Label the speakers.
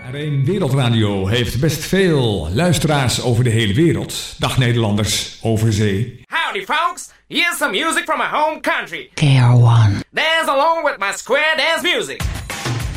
Speaker 1: R1 Wereldradio heeft best veel luisteraars over de hele wereld. Dag Nederlanders over zee.
Speaker 2: Howdy folks, here's some music from my home country.
Speaker 3: KR1.
Speaker 2: Dance along with my square dance music.